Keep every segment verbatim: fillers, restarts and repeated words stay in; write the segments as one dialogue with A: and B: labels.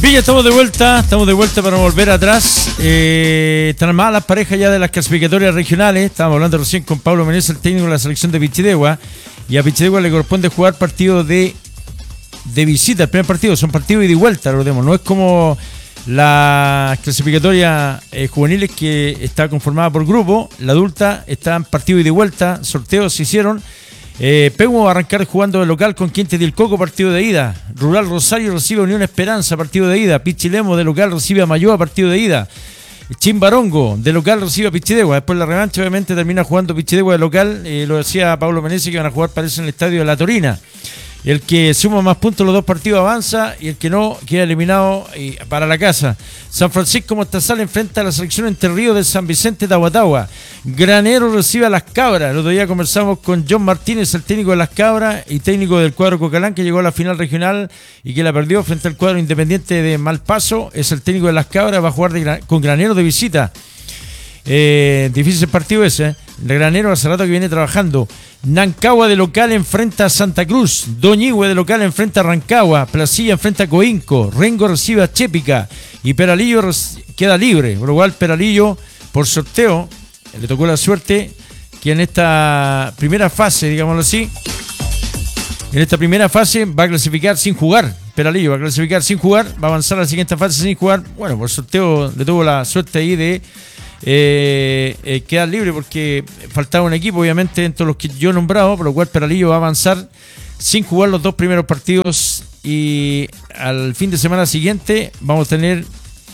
A: Bien, ya estamos de vuelta, estamos de vuelta para volver atrás. Eh, están armadas las parejas ya de las clasificatorias regionales. Estábamos hablando recién con Pablo Menezes, el técnico de la selección de Pichidegua. Y a Pichidegua le corresponde jugar partidos de, de visita. El primer partido son partidos ida y vuelta, recordemos. No es como la clasificatoria eh, juveniles que está conformada por grupo. La adulta está en partido ida y vuelta. Sorteos se hicieron. Eh, Peumo va a arrancar jugando de local con Quintes del Coco, partido de ida. Rural Rosario recibe a Unión Esperanza, partido de ida. Pichilemo de local recibe a Mayoa, partido de ida. Chimbarongo de local recibe a Pichidegua. Después la revancha obviamente termina jugando Pichidegua de local. Eh, lo decía Pablo Menezes que van a jugar, parece, en el estadio de La Torina. El que suma más puntos los dos partidos avanza y el que no queda eliminado y para la casa. San Francisco Mostazal enfrenta a la selección Entre Ríos de San Vicente Tahuatahua. Granero recibe a Las Cabras. El otro día conversamos con John Martínez, el técnico de Las Cabras y técnico del cuadro Cocalán, que llegó a la final regional y que la perdió frente al cuadro Independiente de Malpaso. Es el técnico de Las Cabras, va a jugar de gran... con Granero de visita. Eh, difícil partido ese, ¿eh? El Granero hace rato que viene trabajando. Nancagua de local enfrenta a Santa Cruz. Doñihue de local enfrenta a Rancagua. Placilla enfrenta a Coinco. Rengo recibe a Chépica. Y Peralillo queda libre. Por lo cual Peralillo, por sorteo, le tocó la suerte que en esta primera fase, digámoslo así, en esta primera fase va a clasificar sin jugar. Peralillo va a clasificar sin jugar. Va a avanzar a la siguiente fase sin jugar. Bueno, por sorteo le tuvo la suerte ahí de Eh, eh, quedar libre porque faltaba un equipo obviamente entre los que yo he nombrado, por lo cual Peralillo va a avanzar sin jugar los dos primeros partidos y al fin de semana siguiente vamos a tener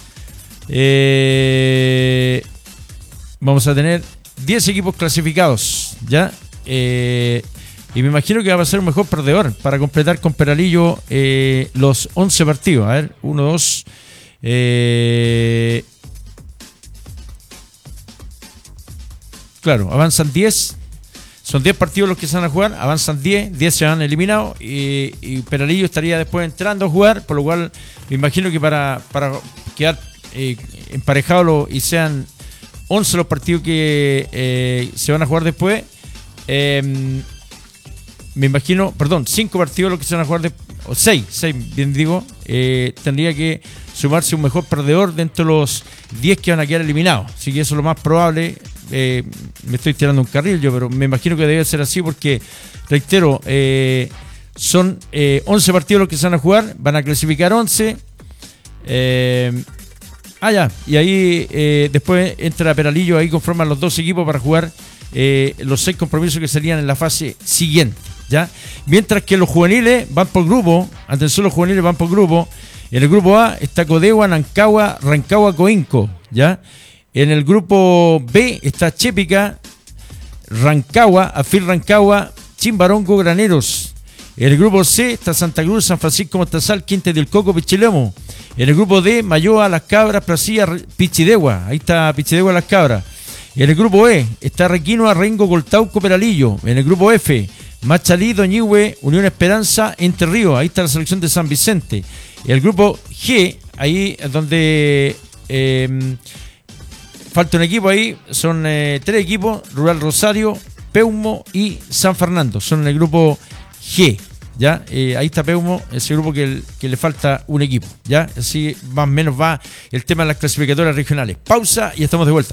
A: eh, vamos a tener diez equipos clasificados ya eh, y me imagino que va a ser un mejor perdedor para completar con Peralillo eh, los once partidos. A ver, uno, dos eh, claro, avanzan diez, son diez partidos los que se van a jugar, avanzan diez, diez se van eliminados y, y Peralillo estaría después entrando a jugar, por lo cual me imagino que para, para quedar eh, emparejados lo, y sean once los partidos que eh, se van a jugar después, eh, me imagino, perdón, cinco partidos los que se van a jugar después, o seis, seis, bien digo, eh, tendría que sumarse un mejor perdedor dentro de los diez que van a quedar eliminados, así que eso es lo más probable. Eh, me estoy tirando un carril yo, pero me imagino que debe ser así porque, reitero, eh, son eh, once partidos los que se van a jugar, van a clasificar once. Eh, ah, ya, y ahí eh, después entra Peralillo, ahí conforman los dos equipos para jugar eh, los seis compromisos que serían en la fase siguiente, ¿ya? Mientras que los juveniles van por grupo, atención, los juveniles van por grupo. En el grupo A está Codegua, Nancagua, Rancagua, Coinco, ¿ya? En el grupo B está Chépica, Rancagua, Afil Rancagua, Chimbarongo, Graneros. En el grupo C está Santa Cruz, San Francisco Mostazal, Quintes del Coco, Pichilemo. En el grupo D, Mayoa, Las Cabras, Placilla, Pichidegua. Ahí está Pichidegua, Las Cabras. En el grupo E está Requino, Rengo, Coltauco, Peralillo. En el grupo F, Machalí, Doñihue, Unión Esperanza, Entre Ríos. Ahí está la selección de San Vicente. En el grupo G, ahí es donde Eh, falta un equipo ahí, son eh, tres equipos, Rural Rosario, Peumo y San Fernando, son en el grupo G, ¿ya? Eh, ahí está Peumo, ese grupo que, que le falta un equipo, ¿ya? Así más o menos va el tema de las clasificatorias regionales. Pausa y estamos de vuelta.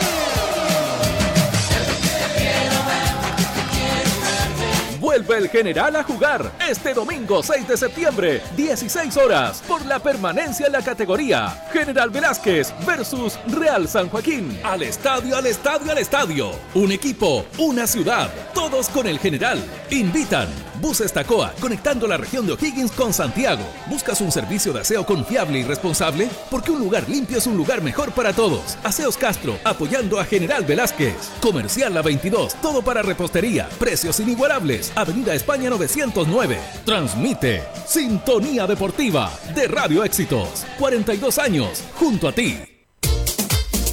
B: Vuelve el General a jugar este domingo seis de septiembre, dieciséis horas, por la permanencia en la categoría. General Velázquez versus Real San Joaquín. Al estadio, al estadio, al estadio. Un equipo, una ciudad, todos con el General. Invitan Buses Tacoa, conectando la región de O'Higgins con Santiago. ¿Buscas un servicio de aseo confiable y responsable? Porque un lugar limpio es un lugar mejor para todos. Aseos Castro, apoyando a General Velázquez. Comercial La veintidós, todo para repostería. Precios inigualables. Avenida España novecientos nueve. Transmite Sintonía Deportiva de Radio Éxitos. cuarenta y dos años junto a ti.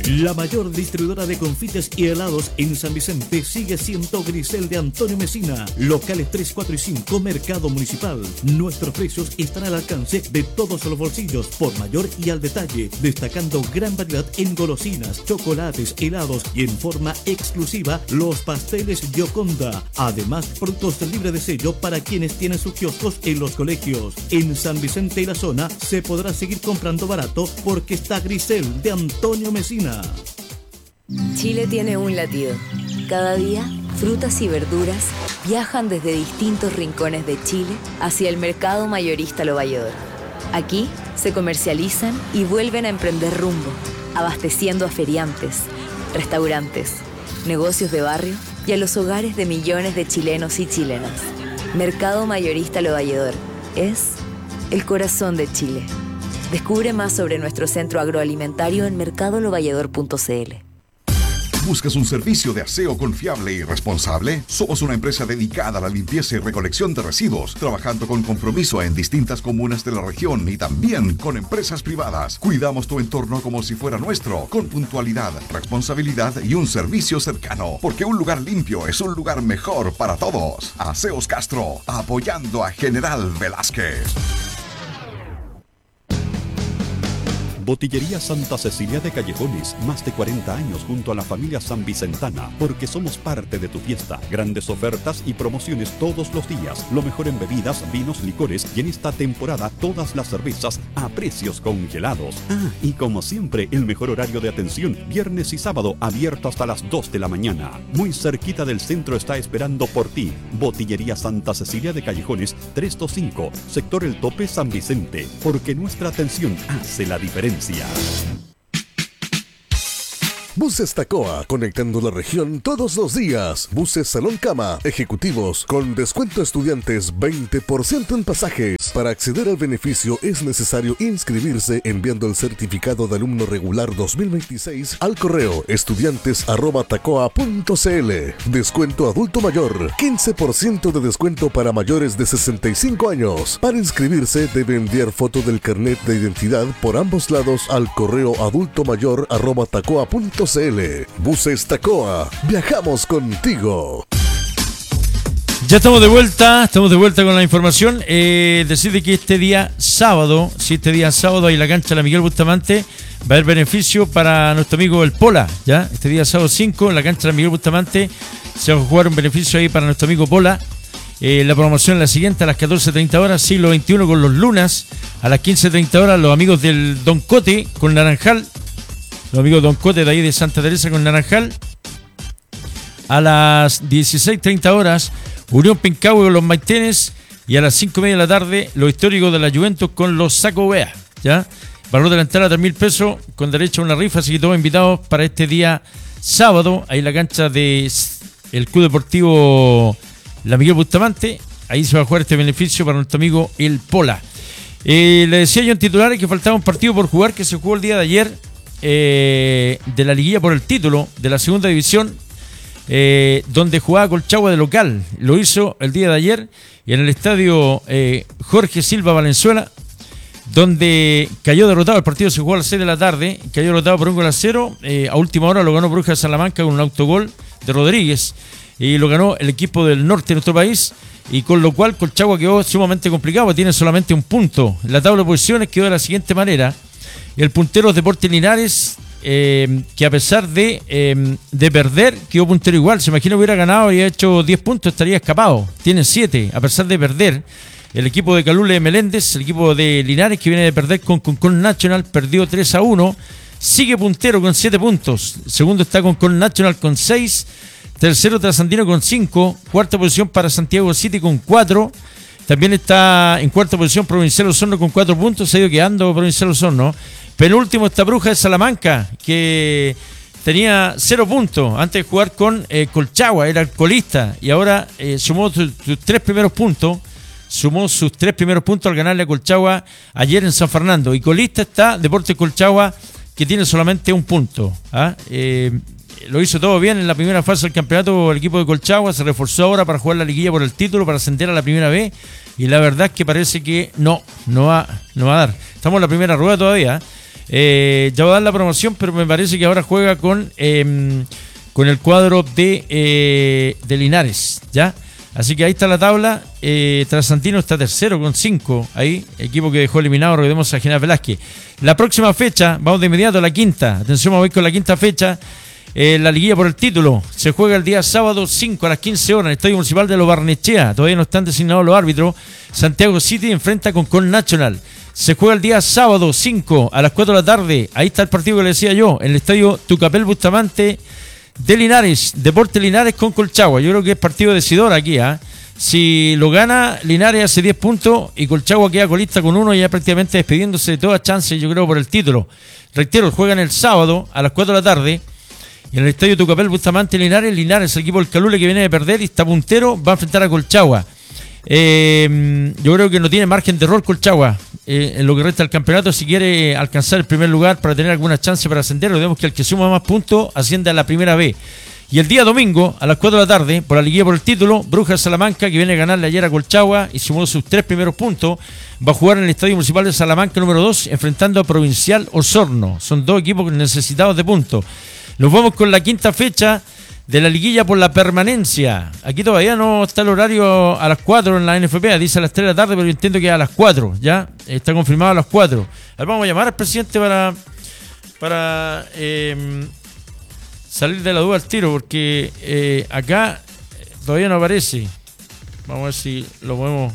C: La mayor distribuidora de confites y helados en San Vicente sigue siendo Grisel de Antonio Mesina. Locales tres, cuatro y cinco, Mercado Municipal. Nuestros precios están al alcance de todos los bolsillos, por mayor y al detalle, destacando gran variedad en golosinas, chocolates, helados y en forma exclusiva los pasteles Gioconda. Además, productos libres de sello para quienes tienen sus kioscos en los colegios. En San Vicente y la zona se podrá seguir comprando barato porque está Grisel de Antonio Mesina.
D: Chile tiene un latido. Cada día, frutas y verduras viajan desde distintos rincones de Chile hacia el mercado mayorista Lo Valledor. Aquí se comercializan y vuelven a emprender rumbo, abasteciendo a feriantes, restaurantes, negocios de barrio y a los hogares de millones de chilenos y chilenas. Mercado mayorista Lo Valledor es el corazón de Chile. Descubre más sobre nuestro centro agroalimentario en mercado lo valledor punto c l.
E: ¿Buscas un servicio de aseo confiable y responsable? Somos una empresa dedicada a la limpieza y recolección de residuos, trabajando con compromiso en distintas comunas de la región y también con empresas privadas. Cuidamos tu entorno como si fuera nuestro, con puntualidad, responsabilidad y un servicio cercano, porque un lugar limpio es un lugar mejor para todos. Aseos Castro, apoyando a General Velázquez.
F: Botillería Santa Cecilia de Callejones, más de cuarenta años junto a la familia sanvicentana, porque somos parte de tu fiesta. Grandes ofertas y promociones todos los días, lo mejor en bebidas, vinos, licores y en esta temporada todas las cervezas a precios congelados. Ah, y como siempre, el mejor horario de atención, viernes y sábado abierto hasta las dos de la mañana. Muy cerquita del centro está esperando por ti. Botillería Santa Cecilia de Callejones, trescientos veinticinco, sector El Tope, San Vicente, porque nuestra atención hace la diferencia.
G: Buses Tacoa, conectando la región todos los días. Buses Salón Cama, ejecutivos, con descuento a estudiantes, veinte por ciento en pasajes. Para acceder al beneficio es necesario inscribirse enviando el certificado de alumno regular dos mil veintiséis al correo estudiantes arroba tacoa punto c l. Descuento adulto mayor, quince por ciento de descuento para mayores de sesenta y cinco años. Para inscribirse debe enviar foto del carnet de identidad por ambos lados al correo adulto mayor arroba tacoa punto c l. Buses Tacoa, viajamos contigo.
A: Ya estamos de vuelta, estamos de vuelta con la información. Eh, decirte que este día sábado, si este día sábado hay en la cancha de la Miguel Bustamante, va a haber beneficio para nuestro amigo el Pola, ¿ya? Este día sábado cinco en la cancha de la Miguel Bustamante se va a jugar un beneficio ahí para nuestro amigo Pola. Eh, la promoción es la siguiente: a las catorce treinta horas, siglo veintiuno con los Lunas. A las quince treinta horas, los amigos del Don Cote con Naranjal. Los amigos Don Cote de ahí de Santa Teresa con Naranjal. A las dieciséis treinta horas, Unión Pincahue con los Maitenes. Y a las cinco y media de la tarde, los históricos de la Juventus con los Sacobea, ¿ya? Valor de la entrada tres mil pesos, con derecho a una rifa, así que todos invitados para este día sábado, ahí en la cancha del Club Deportivo La Miguel Bustamante. Ahí se va a jugar este beneficio para nuestro amigo el Pola. Eh, le decía yo en titulares que faltaba un partido por jugar que se jugó el día de ayer, eh, de la liguilla por el título de la segunda división, eh, donde jugaba Colchagua de local. Lo hizo el día de ayer en el estadio eh, Jorge Silva Valenzuela, donde cayó derrotado. El partido se jugó a las seis de la tarde, cayó derrotado por un gol a cero. Eh, a última hora lo ganó Brujas de Salamanca con un autogol de Rodríguez, y lo ganó el equipo del norte de nuestro país, y con lo cual Colchagua quedó sumamente complicado, tiene solamente un punto. La tabla de posiciones quedó de la siguiente manera: el puntero es Deportes Linares, eh, que a pesar de, eh, de perder, quedó puntero igual. Se imagina hubiera ganado y hecho diez puntos, estaría escapado. Tiene siete, a pesar de perder. El equipo de Calule de Meléndez, el equipo de Linares, que viene de perder con Concon National, perdió tres a uno. Sigue puntero con siete puntos. Segundo está Concon National con seis. Tercero Trasandino con cinco. Cuarta posición para Santiago City con cuatro. También está en cuarta posición Provincial Osorno con cuatro puntos. Se ha ido quedando Provincial Osorno. Penúltimo está Bruja de Salamanca, que tenía cero puntos antes de jugar con eh, Colchagua, era el colista, y ahora eh, sumó sus tres primeros puntos. Sumó sus tres primeros puntos al ganarle a Colchagua ayer en San Fernando. Y colista está Deportes Colchagua, que tiene solamente un punto. ¿ah? Eh, lo hizo todo bien en la primera fase del campeonato el equipo de Colchagua. Se reforzó ahora para jugar la liguilla por el título, para ascender a la primera B. Y la verdad es que parece que no, no va, no va a dar. Estamos en la primera rueda todavía. Eh, ya va a dar la promoción, pero me parece que ahora juega con, eh, con el cuadro de, eh, de Linares, ¿ya? Así que ahí está la tabla. Eh, Trasantino está tercero con cinco. Ahí, equipo que dejó eliminado, recordemos, a General Velázquez. La próxima fecha, vamos de inmediato a la quinta. Atención, vamos a ir con la quinta fecha. Eh, la liguilla por el título. Se juega el día sábado cinco a las quince horas en el Estadio Municipal de Lo Barnechea. Todavía no están designados los árbitros. Santiago City enfrenta con Con Nacional. Se juega el día sábado cinco a las cuatro de la tarde. Ahí está el partido que le decía yo. En el Estadio Tucapel Bustamante de Linares, Deporte Linares con Colchagua. Yo creo que es partido decidor aquí, ¿eh? Si lo gana, Linares hace diez puntos y Colchagua queda colista con uno, ya prácticamente despidiéndose de toda chance, yo creo, por el título. Reitero, juegan el sábado a las cuatro de la tarde en el Estadio Tucapel Bustamante Linares. Linares, el equipo del Calule que viene de perder y está puntero, va a enfrentar a Colchagua. Eh, yo creo que no tiene margen de error Colchagua eh, en lo que resta del campeonato si quiere alcanzar el primer lugar para tener alguna chance para ascender. Recordemos que el que suma más puntos asciende a la primera B. Y el día domingo a las cuatro de la tarde, por la liguilla por el título, Brujas Salamanca, que viene a ganarle ayer a Colchagua y sumó sus tres primeros puntos, va a jugar en el Estadio Municipal de Salamanca número dos, enfrentando a Provincial Osorno. Son dos equipos necesitados de puntos. Nos vamos con la quinta fecha de la liguilla por la permanencia. Aquí todavía no está el horario a las cuatro en la N F P, dice a las tres de la tarde, pero yo entiendo que a las cuatro, ya está confirmado a las cuatro. A ver, vamos a llamar al presidente para para eh, salir de la duda al tiro, porque eh, acá todavía no aparece. Vamos a ver si lo podemos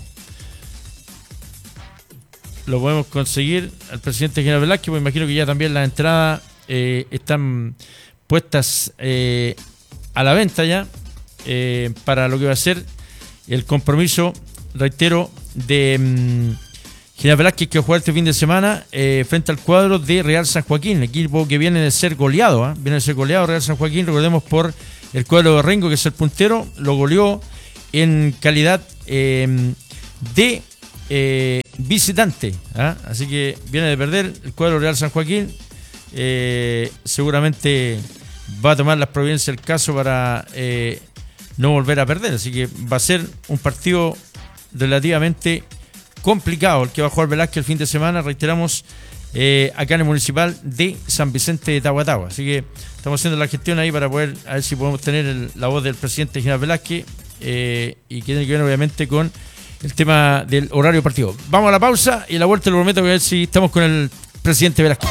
A: lo podemos conseguir al presidente General Velázquez, porque imagino que ya también las entradas eh, están puestas eh, a la venta ya eh, para lo que va a ser el compromiso, reitero, de um, General Velázquez, que va a jugar este fin de semana eh, frente al cuadro de Real San Joaquín, equipo que viene de ser goleado, ¿eh? viene de ser goleado Real San Joaquín, recordemos, por el cuadro de Rengo, que es el puntero, lo goleó en calidad eh, de eh, visitante, ¿eh? Así que viene de perder el cuadro Real San Joaquín, eh, seguramente va a tomar las providencias el caso para eh, no volver a perder, así que va a ser un partido relativamente complicado el que va a jugar Velázquez el fin de semana, reiteramos, eh, acá en el Municipal de San Vicente de Tahuatahua. Así que estamos haciendo la gestión ahí para poder, a ver si podemos tener el, la voz del presidente General Velázquez eh, y que tiene que ver obviamente con el tema del horario partido. Vamos a la pausa y a la vuelta lo prometo, que a ver si estamos con el presidente Velázquez.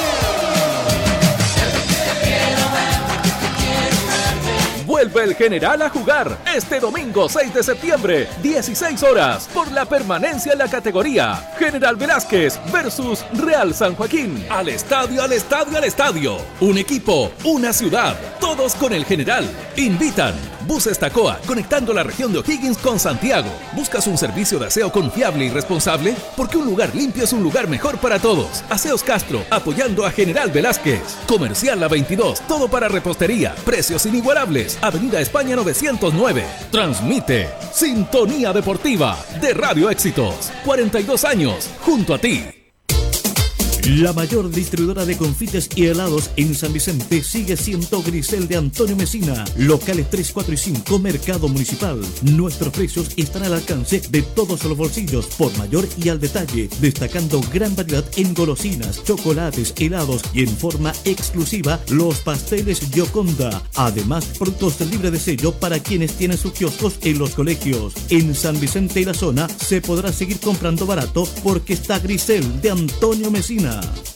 B: Vuelve el General a jugar este domingo seis de septiembre, dieciséis horas, por la permanencia en la categoría. General Velázquez versus Real San Joaquín. Al estadio, al estadio, al estadio. Un equipo, una ciudad, todos con el General. Invitan Buses Tacoa, conectando la región de O'Higgins con Santiago. ¿Buscas un servicio de aseo confiable y responsable? Porque un lugar limpio es un lugar mejor para todos. Aseos Castro, apoyando a General Velázquez. Comercial La veintidós, todo para repostería. Precios inigualables. Avenida España novecientos nueve. Transmite Sintonía Deportiva de Radio Éxitos. cuarenta y dos años, junto a ti.
C: La mayor distribuidora de confites y helados en San Vicente sigue siendo Grisel de Antonio Mesina. Locales tres, cuatro y cinco, Mercado Municipal. Nuestros precios están al alcance de todos los bolsillos, por mayor y al detalle, destacando gran variedad en golosinas, chocolates, helados y en forma exclusiva los pasteles Gioconda. Además, productos libres de sello para quienes tienen sus kioscos en los colegios. En San Vicente y la zona se podrá seguir comprando barato porque está Grisel de Antonio Mesina.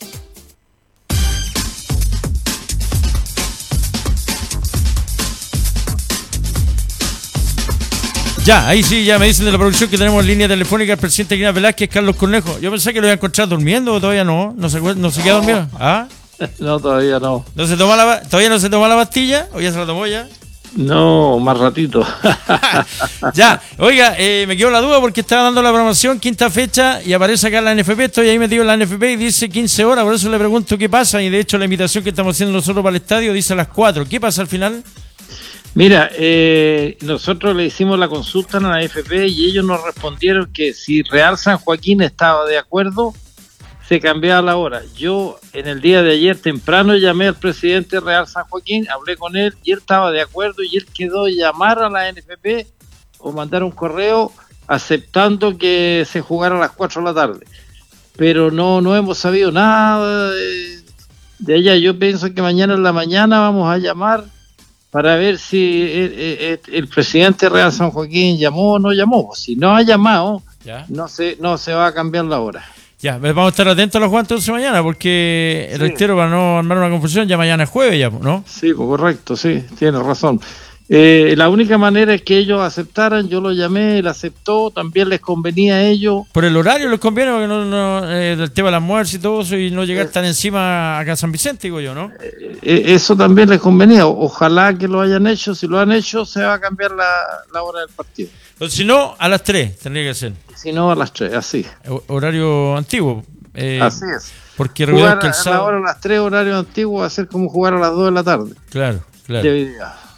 A: Ya, ahí sí, ya me dicen de la producción que tenemos en línea telefónica al presidente General Velázquez, Carlos Cornejo. Yo pensé que lo iba a encontrar durmiendo, o todavía no, no se, no se queda dormido. ¿Ah?
H: No, todavía no.
A: ¿No se toma la, ¿Todavía no se toma la pastilla? ¿O ya se la tomó ya?
H: No, más ratito.
A: Ya, oiga, eh, me quedó la duda porque estaba dando la promoción, quinta fecha, y aparece acá en la N F P, estoy ahí metido en la N F P y dice quince horas, por eso le pregunto qué pasa, y de hecho la invitación que estamos haciendo nosotros para el estadio dice a las cuatro. ¿Qué pasa al final?
H: Mira, eh, nosotros le hicimos la consulta a la N F P y ellos nos respondieron que si Real San Joaquín estaba de acuerdo, se cambiaba la hora. Yo en el día de ayer temprano llamé al presidente Real San Joaquín, hablé con él y él estaba de acuerdo y él quedó llamar a la N F P o mandar un correo aceptando que se jugara a las cuatro de la tarde. pero no, no hemos sabido nada de, de ella. Yo pienso que mañana en la mañana vamos a llamar para ver si el, el, el presidente Real San Joaquín llamó o no llamó. Si no ha llamado, ¿ya? no se, no se va a cambiar la hora.
A: Ya, vamos a estar atentos a los juegos entonces mañana, porque el
H: sí.
A: reitero, para no armar una confusión, ya mañana es jueves, ya, ¿no?
H: Sí, pues correcto, sí, tienes razón. Eh, la única manera es que ellos aceptaran, yo lo llamé, él aceptó, también les convenía a ellos.
A: Por el horario les conviene, porque no, no eh, el tema de las muertes y todo eso, y no llegar eh, tan encima acá a San Vicente, digo yo, ¿no?
H: Eh, eso también les convenía, ojalá que lo hayan hecho, si lo han hecho se va a cambiar la, la hora del partido.
A: Pero si no, a las tres tendría que ser.
H: Si no, a las tres, así.
A: O, horario antiguo. Eh,
H: así es.
A: Porque
H: jugar
A: que el sábado...
H: a la hora a las tres, horario antiguo, va a ser como jugar a las dos de la tarde.
A: Claro, claro.
H: De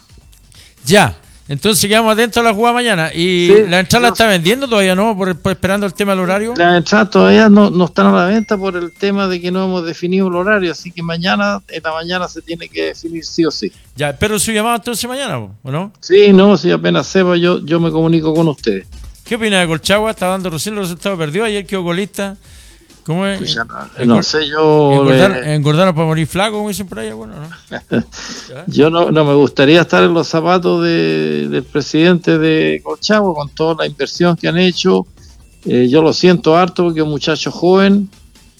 A: ya, entonces quedamos atentos a la jugada mañana. ¿Y
H: sí,
A: la entrada la
H: no,
A: está vendiendo todavía, no? Por, por esperando el tema del horario.
H: Las entradas todavía no, no están a la venta por el tema de que no hemos definido el horario, así que mañana, en la mañana se tiene que definir sí o sí.
A: Ya, pero su llamado entonces mañana, ¿o no?
H: Sí, no, si apenas sepa, yo, yo me comunico con ustedes.
A: ¿Qué opina de Colchagua? Está dando recién los resultados, perdió ayer, quedó golista. ¿Cómo es?
H: Pues ya no, no sé, yo...
A: Engordar, le... Engordaron para morir flaco, como dicen por ahí, bueno, ¿no?
H: Yo no, no me gustaría estar en los zapatos de, del presidente de Colchagua con toda la inversión que han hecho. Eh, yo lo siento harto porque es un muchacho joven.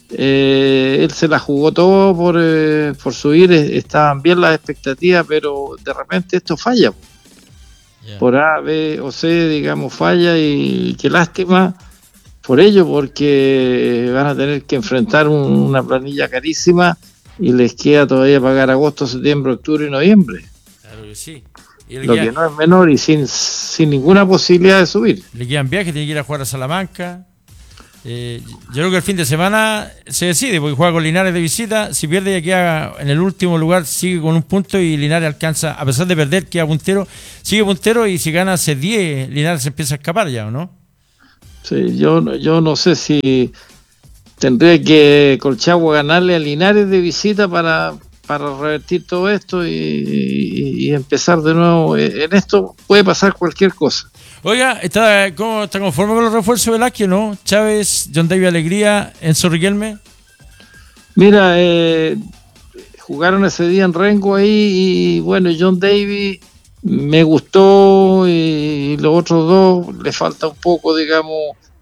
H: Eh, él se la jugó todo por, eh, por subir, estaban bien las expectativas, pero de repente esto falla. Yeah. Por A, B o C, digamos, falla y qué lástima por ello, porque van a tener que enfrentar un, una planilla carísima y les queda todavía pagar agosto, septiembre, octubre y noviembre.
A: Claro que sí.
H: Y Lo queda, que no es menor y sin, sin ninguna posibilidad de subir.
A: Le quedan viajes, tiene que ir a jugar a Salamanca. Eh, yo creo que el fin de semana se decide, porque juega con Linares de visita. Si pierde ya queda en el último lugar, sigue con un punto y Linares alcanza, a pesar de perder, queda puntero, sigue puntero y si gana hace diez, Linares se empieza a escapar ya, ¿o no?
H: Sí, yo, yo no sé si tendría que Colchagua ganarle a Linares de visita para, para revertir todo esto y, y, y empezar de nuevo. En esto puede pasar cualquier cosa.
A: Oiga, ¿está, cómo, ¿está conforme con los refuerzos de Velázquez, no? Chávez, John David Alegría, Enzo Riquelme.
H: Mira, eh, jugaron ese día en Rengo ahí y bueno, John David me gustó y los otros dos le falta un poco, digamos,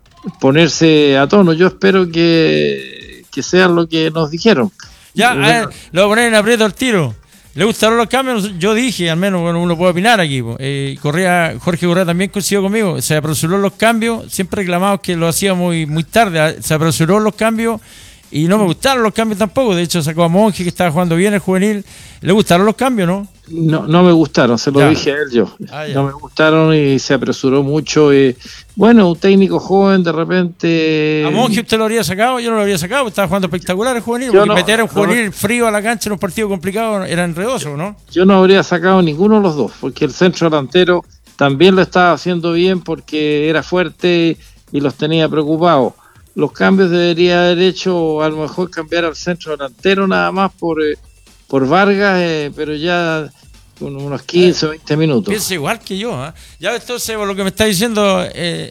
H: ponerse a tono. Yo espero que, que sean lo que nos dijeron.
A: Ya, a ver, lo voy a poner en aprieto al tiro. ¿Le gustaron los cambios? Yo dije, al menos bueno, uno puede opinar aquí. Eh, Correa, Jorge Correa también coincidió conmigo. Se apresuró los cambios, siempre reclamamos que lo hacía muy, muy tarde. Se apresuró los cambios y no me gustaron los cambios tampoco. De hecho, sacó a Monge, que estaba jugando bien el juvenil. ¿Le gustaron los cambios, no?
H: No, no me gustaron, se lo ya. dije a él yo. Ah, no me gustaron y se apresuró mucho. Eh. Bueno, un técnico joven, de repente...
A: ¿A Monge usted lo habría sacado? Yo no lo habría sacado, estaba jugando espectacular el juvenil. Porque no, meter a un juvenil no, frío a la cancha en un partido complicado era enredoso, ¿no?
H: Yo no habría sacado ninguno de los dos, porque el centro delantero también lo estaba haciendo bien porque era fuerte y los tenía preocupados. Los cambios debería haber hecho, a lo mejor cambiar al centro delantero nada más por... Eh, por Vargas, eh, pero ya con unos quince o veinte minutos.
A: Piensa igual que yo, ¿eh? Ya entonces, por lo que me está diciendo, eh,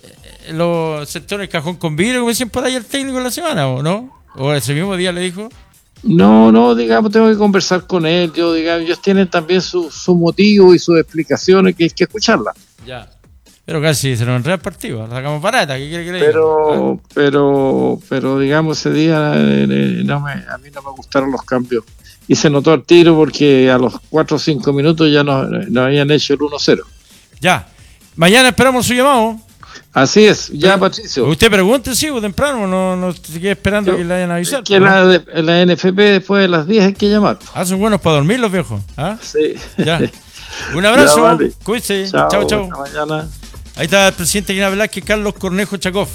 A: los sectores cajón con vidrio, como dicen por ahí el técnico en la semana, ¿o no? ¿O ese mismo día le dijo?
H: No, no, digamos, tengo que conversar con él. Yo, digamos, ellos tienen también sus su motivos y sus explicaciones que hay que escucharlas.
A: Ya. Pero casi se nos enreda el partido, la sacamos barata, ¿qué quiere que le diga?
H: Pero, ¿Ah? pero, pero, digamos, ese día eh, no me, a mí no me gustaron los cambios. Y se notó el tiro porque a los cuatro o cinco minutos ya nos, nos habían hecho el uno cero.
A: Ya. Mañana esperamos su llamado.
H: Así es, ya pero, Patricio.
A: Usted pregunte, sí, o temprano, no, no se quede esperando Yo, que le hayan avisado.
H: Que la, de, la N F P después de las diez hay que llamar.
A: Ah, son buenos para dormir los viejos. ¿Ah?
H: Sí.
A: Ya. Un abrazo.
H: Ya, vale.
A: Cuídense. Chao, chao. chao.
H: Hasta mañana.
A: Ahí está el presidente Linares Velázquez, Carlos Cornejo Chacov.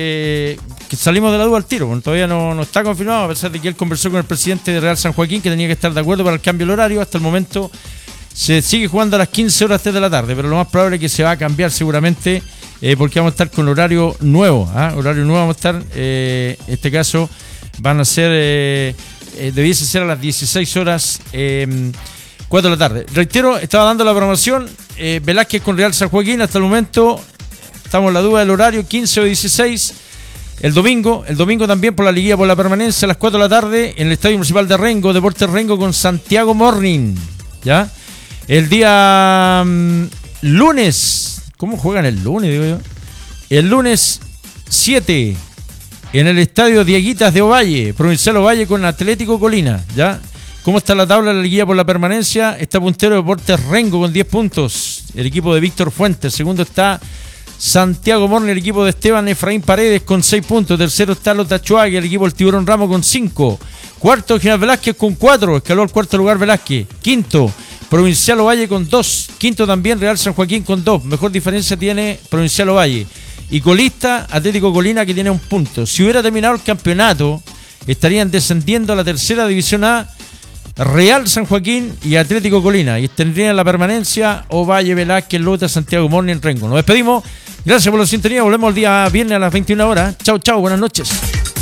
A: Eh, que salimos de la duda al tiro, bueno, todavía no, no está confirmado, a pesar de que él conversó con el presidente de Real San Joaquín, que tenía que estar de acuerdo para el cambio del horario. Hasta el momento se sigue jugando a las quince horas tres de la tarde, pero lo más probable es que se va a cambiar seguramente, eh, porque vamos a estar con horario nuevo, ¿eh? horario nuevo vamos a estar, eh, en este caso van a ser, eh, eh, debiese ser a las dieciséis horas eh, cuatro de la tarde. Reitero, estaba dando la programación, eh, Velázquez con Real San Joaquín, hasta el momento estamos en la duda del horario, quince o dieciséis. El domingo, el domingo también por la liguilla por la permanencia a las cuatro de la tarde en el Estadio Municipal de Rengo, Deportes Rengo con Santiago Morning, ¿ya? El día mmm, lunes, ¿cómo juegan el lunes, digo yo? El lunes siete en el Estadio Dieguitas de Ovalle, Provincial Ovalle con Atlético Colina, ¿ya? ¿Cómo está la tabla de la liguilla por la permanencia? Está puntero Deportes Rengo con diez puntos, el equipo de Víctor Fuentes. Segundo está Santiago Morning, el equipo de Esteban Efraín Paredes con seis puntos. Tercero está Lotachuaga, el equipo del Tiburón Ramo con cinco. Cuarto, General Velázquez con cuatro, escaló al cuarto lugar Velázquez. Quinto, Provincial Ovalle con dos. Quinto también Real San Joaquín con dos. Mejor diferencia tiene Provincial Ovalle. Y colista, Atlético Colina, que tiene un punto. Si hubiera terminado el campeonato, estarían descendiendo a la tercera división A Real San Joaquín y Atlético Colina. Y tendrían la permanencia Ovalle, Velázquez, Lota, Santiago Morning, Rengo. Nos despedimos. Gracias por la sintonía. Volvemos el día viernes a las veintiuna horas. Chao, chao. Buenas noches.